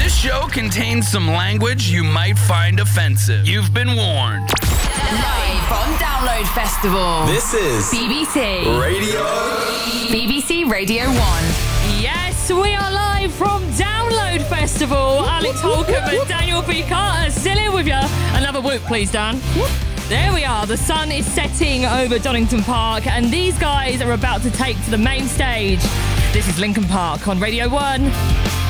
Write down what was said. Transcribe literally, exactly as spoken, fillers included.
This show contains some language you might find offensive. You've been warned. Live from Download Festival. This is B B C Radio. B B C Radio one. Yes, we are live from Download Festival. Alex Holcomb and Daniel B. Carter still here with you. Another whoop, please, Dan. There we are. The sun is setting over Donington Park, and these guys are about to take to the main stage. This is Linkin Park on Radio one.